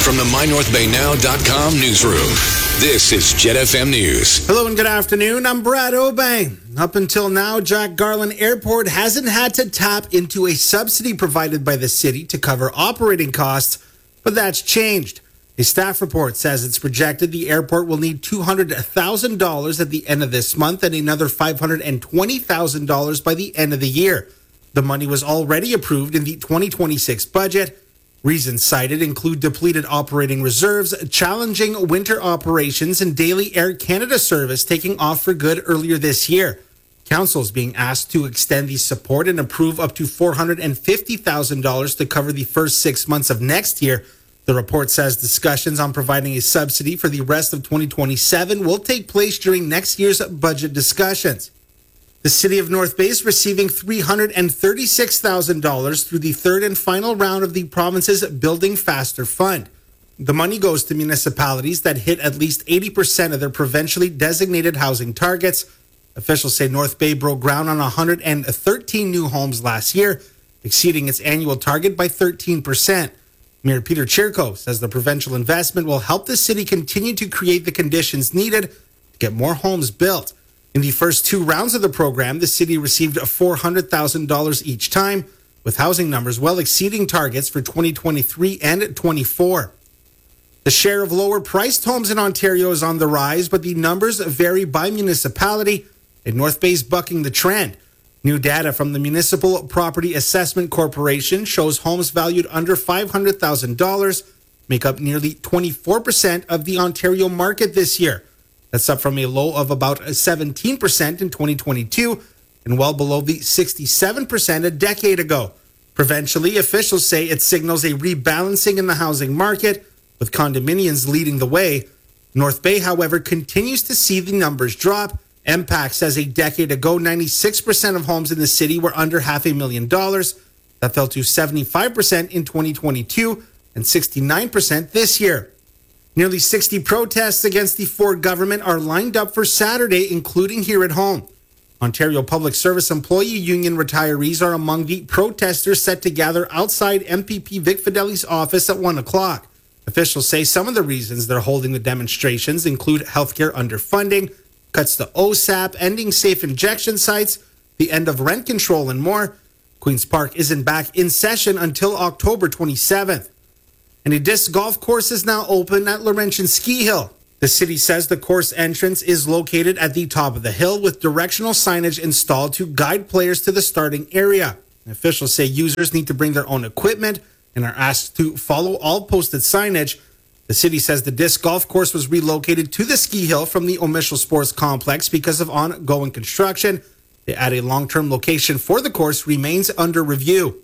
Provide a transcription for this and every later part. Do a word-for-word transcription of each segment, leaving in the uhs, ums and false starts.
From the my north bay now dot com newsroom, this is Jet F M News. Hello and good afternoon. I'm Brad Obey. Up until now, Jack Garland Airport hasn't had to tap into a subsidy provided by the city to cover operating costs, but that's changed. A staff report says it's projected the airport will need two hundred thousand dollars at the end of this month and another five hundred twenty thousand dollars by the end of the year. The money was already approved in the twenty twenty-six budget. Reasons cited include depleted operating reserves, challenging winter operations, and daily Air Canada service taking off for good earlier this year. Council is being asked to extend the support and approve up to four hundred fifty thousand dollars to cover the first six months of next year. The report says discussions on providing a subsidy for the rest of twenty twenty-seven will take place during next year's budget discussions. The City of North Bay is receiving three hundred thirty-six thousand dollars through the third and final round of the province's Building Faster Fund. The money goes to municipalities that hit at least eighty percent of their provincially designated housing targets. Officials say North Bay broke ground on one hundred thirteen new homes last year, exceeding its annual target by thirteen percent. Mayor Peter Chirko says the provincial investment will help the city continue to create the conditions needed to get more homes built. In the first two rounds of the program, the city received four hundred thousand dollars each time, with housing numbers well exceeding targets for twenty twenty-three and twenty-four. The share of lower-priced homes in Ontario is on the rise, but the numbers vary by municipality, and North Bay is bucking the trend. New data from the Municipal Property Assessment Corporation shows homes valued under five hundred thousand dollars make up nearly twenty-four percent of the Ontario market this year. That's up from a low of about seventeen percent in twenty twenty-two and well below the sixty-seven percent a decade ago. Provincially, officials say it signals a rebalancing in the housing market, with condominiums leading the way. North Bay, however, continues to see the numbers drop. M PAC says a decade ago, ninety-six percent of homes in the city were under half a million dollars. That fell to seventy-five percent in twenty twenty-two and sixty-nine percent this year. Nearly sixty protests against the Ford government are lined up for Saturday, including here at home. Ontario Public Service Employee Union retirees are among the protesters set to gather outside M P P Vic Fideli's office at one o'clock. Officials say some of the reasons they're holding the demonstrations include healthcare underfunding, cuts to O S A P, ending safe injection sites, the end of rent control, and more. Queen's Park isn't back in session until October twenty-seventh. And a disc golf course is now open at Laurentian Ski Hill. The city says the course entrance is located at the top of the hill with directional signage installed to guide players to the starting area. Officials say users need to bring their own equipment and are asked to follow all posted signage. The city says the disc golf course was relocated to the ski hill from the O'Mishel Sports Complex because of ongoing construction. They add a long-term location for the course remains under review.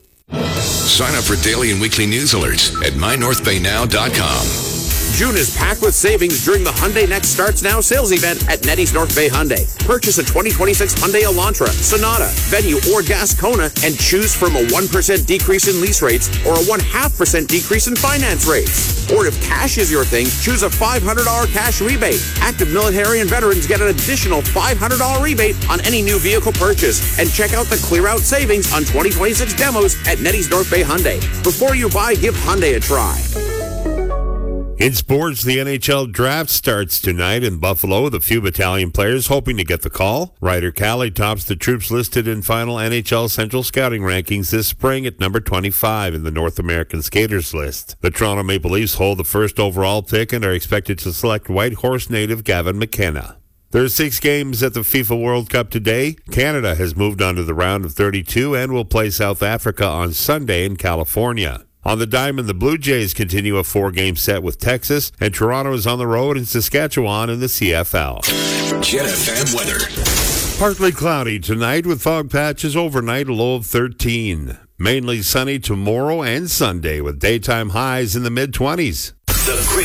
Sign up for daily and weekly news alerts at my north bay now dot com. June is packed with savings during the Hyundai Next Starts Now sales event at Nettie's North Bay Hyundai. Purchase a twenty twenty-six Hyundai Elantra, Sonata, Venue, or Gascona and choose from a one percent decrease in lease rates or a one point five percent decrease in finance rates. Or if cash is your thing, choose a five hundred dollars cash rebate. Active military and veterans get an additional five hundred dollars rebate on any new vehicle purchase. And check out the clear out savings on twenty twenty-six demos at Nettie's North Bay Hyundai. Before you buy, give Hyundai a try. In sports, the N H L draft starts tonight in Buffalo, with a few battalion players hoping to get the call. Ryder Cali tops the troops listed in final N H L Central Scouting rankings this spring at number twenty-five in the North American skaters list. The Toronto Maple Leafs hold the first overall pick and are expected to select Whitehorse native Gavin McKenna. There are six games at the FIFA World Cup today. Canada has moved on to the round of thirty-two and will play South Africa on Sunday in California. On the diamond, the Blue Jays continue a four-game set with Texas, and Toronto is on the road in Saskatchewan in the C F L. Jet F M weather. Partly cloudy tonight with fog patches overnight, a low of thirteen. Mainly sunny tomorrow and Sunday with daytime highs in the mid-twenties. The